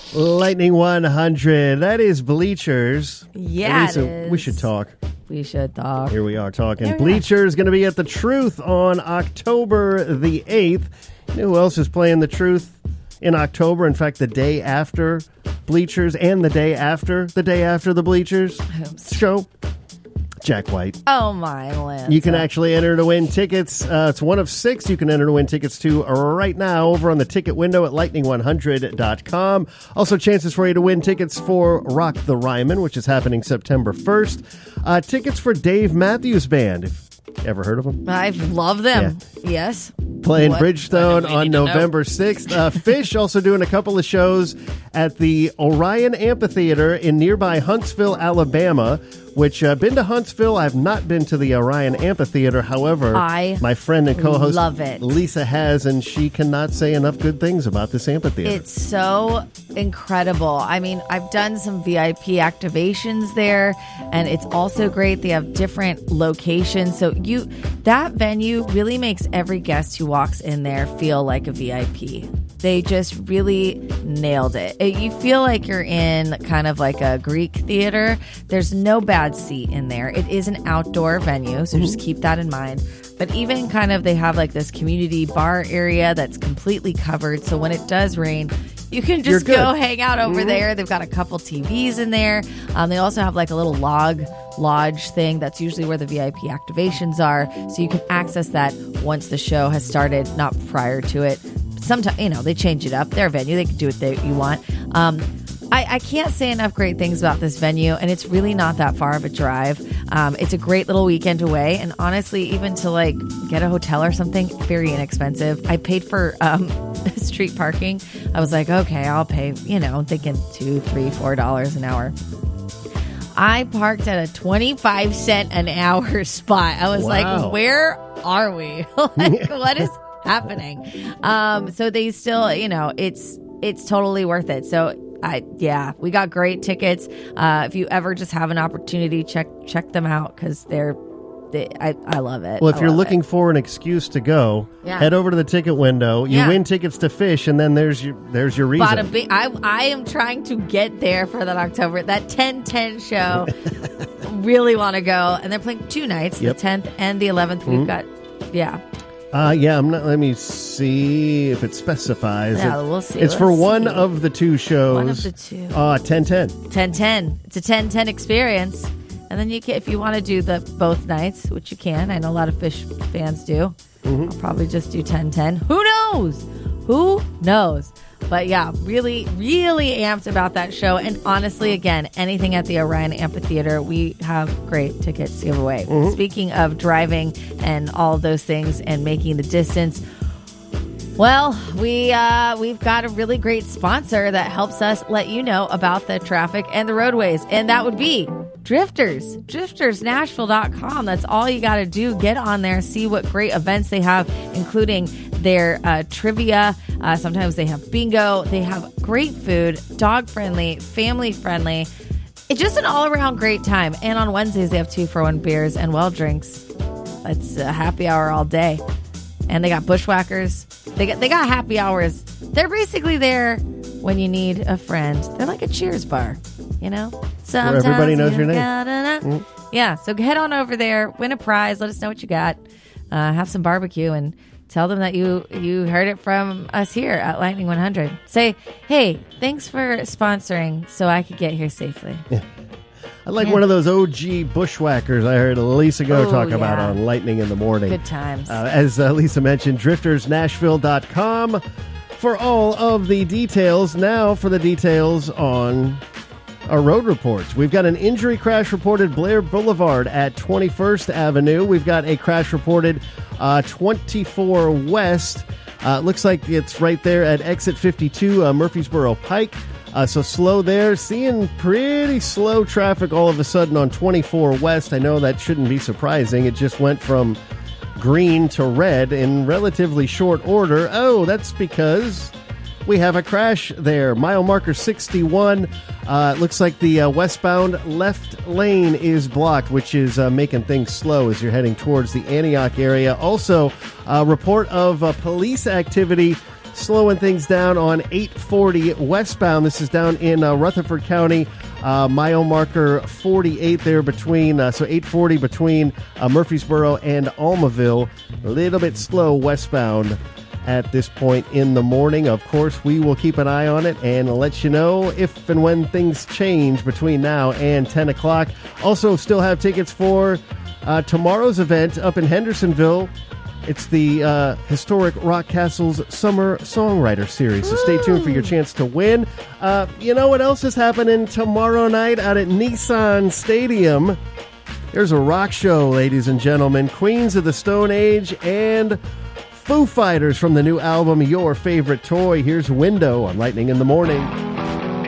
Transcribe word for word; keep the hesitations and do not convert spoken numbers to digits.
Lightning one hundred. That is Bleachers. Yeah, Lisa, it is. we should talk. We should talk. Here we are talking. There we Bleachers going to be at the Truth on October the eighth. You know who else is playing the Truth in October? In fact, the day after Bleachers and the day after the day after the Bleachers Oops. show. Jack White. Oh, my land. You can actually enter to win tickets. Uh, it's one of six you can enter to win tickets to right now over on the ticket window at lightning one hundred dot com. Also, chances for you to win tickets for Rock the Ryman, which is happening September first. Uh, tickets for Dave Matthews Band. If ever heard of them? I love them. Yeah. Yes. Playing What? Bridgestone What on November sixth. Uh, Fish also doing a couple of shows at the Orion Amphitheater in nearby Huntsville, Alabama, which uh, been to Huntsville. I've not been to the Orion Amphitheater. However, I my friend and co-host love it. Lisa has, and she cannot say enough good things about this amphitheater. It's so incredible. I mean, I've done some V I P activations there, and it's also great. They have different locations. So you that venue really makes every guest who walks in there feel like a V I P. They just really nailed it. it. You feel like you're in kind of like a Greek theater. There's no bad seat in there. It is an outdoor venue, so just keep that in mind. But even kind of they have like this community bar area that's completely covered. So when it does rain, you can just go hang out over mm-hmm. there. They've got a couple T Vs in there. Um, they also have like a little log lodge thing. That's usually where the V I P activations are. So you can access that once the show has started, not prior to it. Sometimes, you know, they change it up. They're a venue. They can do what they, you want. Um, I, I can't say enough great things about this venue, and it's really not that far of a drive. Um, it's a great little weekend away, and honestly, even to like get a hotel or something, very inexpensive. I paid for um, street parking. I was like, okay, I'll pay, you know, thinking two, three, four dollars an hour. I parked at a twenty-five cent an hour spot. I was Wow. like, where are we? Like, what is happening? Um, so they still, you know, it's it's totally worth it. So I yeah, we got great tickets. Uh, if you ever just have an opportunity, check check them out because they're they, I I love it. Well, if I you're love looking it. for an excuse to go, Yeah. head over to the ticket window. You Yeah. win tickets to Fish, and then there's your there's your reason. Bada bing. I I am trying to get there for that October that ten ten show. Really want to go, and they're playing two nights, Yep. the tenth and the eleventh. We've Mhm. got yeah. Uh, yeah, I'm not. Let me see if it specifies. Yeah, it, we'll see. It's Let's for one see. of the two shows. One of the two. Uh, ten ten. ten ten. It's a ten ten experience. And then you can, if you want to do the both nights, which you can. I know a lot of Fish fans do. Mm-hmm. I'll probably just do ten ten. Who knows? Who knows? But yeah, really, really amped about that show. And honestly, again, anything at the Orion Amphitheater, we have great tickets to give away. Mm-hmm. Speaking of driving and all of those things and making the distance, well, we, uh, we've got a really great sponsor that helps us let you know about the traffic and the roadways. And that would be Drifters, drifters nashville dot com. That's all you got to do. Get on there, see what great events they have, including their uh, trivia. Uh, sometimes they have bingo. They have great food, dog-friendly, family-friendly. It's just an all-around great time. And on Wednesdays, they have two-for-one beers and well drinks. It's a happy hour all day. And they got bushwhackers. They got, they got happy hours. They're basically there when you need a friend. They're like a Cheers bar, you know? Sometimes Where everybody knows you your name. gotta know. Yeah, so head on over there, win a prize, let us know what you got, uh, have some barbecue, and tell them that you you heard it from us here at Lightning one hundred. Say, hey, thanks for sponsoring so I could get here safely. Yeah. I like Yeah. one of those O G bushwhackers I heard Lisa Go Oh, talk about yeah. on Lightning in the Morning. Good times. Uh, as uh, Lisa mentioned, drifters nashville dot com for all of the details. Now for the details on our road reports. We've got an injury crash reported Blair Boulevard at twenty-first Avenue. We've got a crash reported uh, twenty-four West. Uh, looks like it's right there at exit fifty-two, uh, Murfreesboro Pike. Uh, so slow there. Seeing pretty slow traffic all of a sudden on twenty-four West. I know that shouldn't be surprising. It just went from green to red in relatively short order. Oh, that's because we have a crash there. Mile marker sixty-one. Uh, looks like the uh, westbound left lane is blocked, which is uh, making things slow as you're heading towards the Antioch area. Also, a report of uh, police activity slowing things down on eight forty westbound. This is down in uh, Rutherford County, uh, mile marker forty-eight there between, uh, so eight forty between uh, Murfreesboro and Almaville. A little bit slow westbound at this point in the morning. Of course, we will keep an eye on it and let you know if and when things change between now and ten o'clock. Also, still have tickets for uh, tomorrow's event up in Hendersonville. It's the uh, historic Rock Castle's Summer Songwriter Series, so stay tuned for your chance to win. Uh, you know what else is happening tomorrow night out at Nissan Stadium? There's a rock show, ladies and gentlemen. Queens of the Stone Age and Foo Fighters from the new album Your Favorite Toy. Here's Window on Lightning in the Morning.